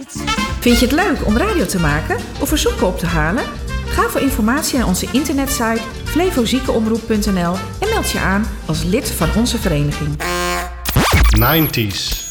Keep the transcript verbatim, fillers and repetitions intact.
Vind je het leuk om radio te maken of verzoeken op te halen? Ga voor informatie naar onze internetsite flevoziekenomroep punt n l en meld je aan als lid van onze vereniging. negentiger